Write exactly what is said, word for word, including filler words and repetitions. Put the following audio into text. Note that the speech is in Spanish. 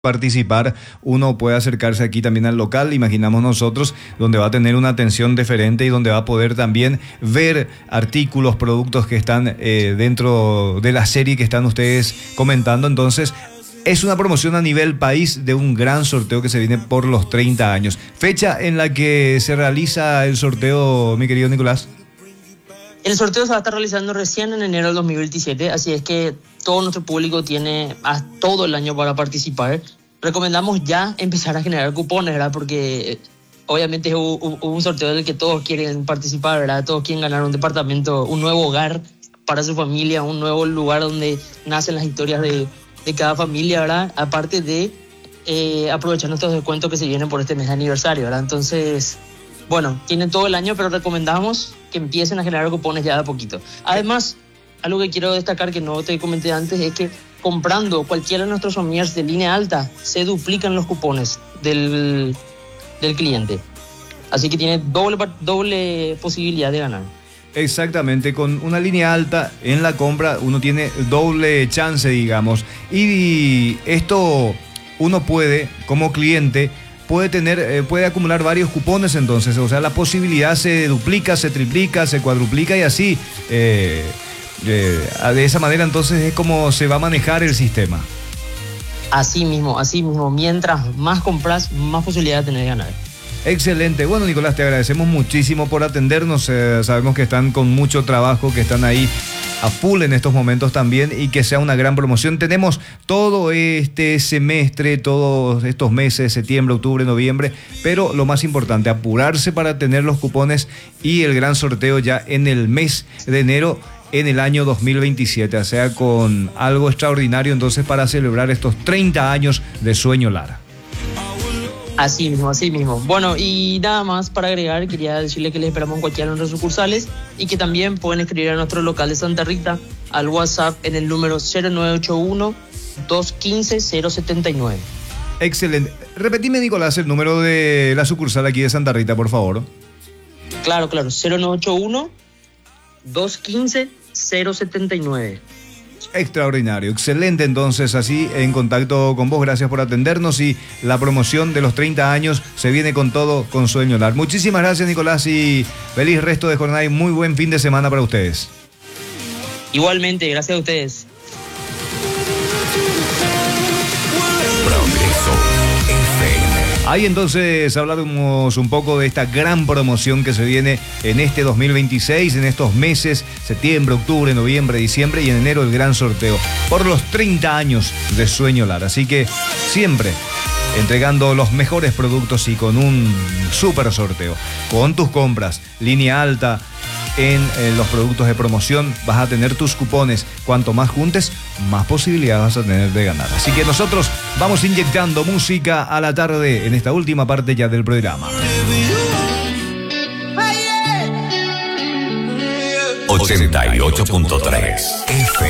participar, uno puede acercarse aquí también al local, imaginamos nosotros, donde va a tener una atención diferente y donde va a poder también ver artículos, productos que están eh, dentro de la serie que están ustedes comentando. Entonces, es una promoción a nivel país de un gran sorteo que se viene por los treinta años. Fecha en la que se realiza el sorteo, mi querido Nicolás. El sorteo se va a estar realizando recién en enero del dos mil veintisiete, así es que todo nuestro público tiene a todo el año para participar. Recomendamos ya empezar a generar cupones, ¿verdad? Porque obviamente es un, un sorteo en el que todos quieren participar, ¿verdad? Todos quieren ganar un departamento, un nuevo hogar para su familia, un nuevo lugar donde nacen las historias de, de cada familia, ¿verdad? Aparte de eh, aprovechar nuestros descuentos que se vienen por este mes de aniversario, ¿verdad? Entonces, bueno, tienen todo el año, pero recomendamos que empiecen a generar cupones ya de a poquito. Además, algo que quiero destacar que no te comenté antes es que comprando cualquiera de nuestros sommiers de línea alta, se duplican los cupones del, del cliente. Así que tiene doble, doble posibilidad de ganar. Exactamente, con una línea alta en la compra uno tiene doble chance, digamos. Y esto uno puede, como cliente, puede tener, eh, puede acumular varios cupones entonces. O sea, la posibilidad se duplica, se triplica, se cuadruplica y así. Eh, eh, de esa manera entonces es como se va a manejar el sistema. Así mismo, así mismo. Mientras más compras, más posibilidad de tener de ganar. Excelente. Bueno, Nicolás, te agradecemos muchísimo por atendernos. Eh, sabemos que están con mucho trabajo, que están ahí a full en estos momentos también y que sea una gran promoción. Tenemos todo este semestre, todos estos meses, septiembre, octubre, noviembre, pero lo más importante, apurarse para tener los cupones y el gran sorteo ya en el mes de enero en el año dos mil veintisiete, o sea, con algo extraordinario entonces para celebrar estos treinta años de Sueño Lara. Así mismo, así mismo. Bueno, y nada más para agregar, quería decirle que les esperamos en cualquiera de nuestras sucursales y que también pueden escribir a nuestro local de Santa Rita al WhatsApp en el número cero nueve ocho uno, dos uno cinco, cero siete nueve. Excelente. Repetime, Nicolás, el número de la sucursal aquí de Santa Rita, por favor. Claro, claro, cero nueve ocho uno, dos uno cinco, cero siete nueve. Extraordinario, excelente. Entonces, así en contacto con vos, gracias por atendernos y la promoción de los treinta años se viene con todo con Sueño Lar. Muchísimas gracias, Nicolás, y feliz resto de jornada y muy buen fin de semana para ustedes. Igualmente, gracias a ustedes. Ahí entonces hablamos un poco de esta gran promoción que se viene en este dos mil veintiséis, en estos meses, septiembre, octubre, noviembre, diciembre y en enero el gran sorteo por los treinta años de Sueño Lar. Así que siempre entregando los mejores productos y con un súper sorteo. Con tus compras, línea alta, en eh, los productos de promoción vas a tener tus cupones. Cuanto más juntes, más posibilidades vas a tener de ganar. Así que nosotros vamos inyectando música a la tarde en esta última parte ya del programa. ochenta y ocho punto tres F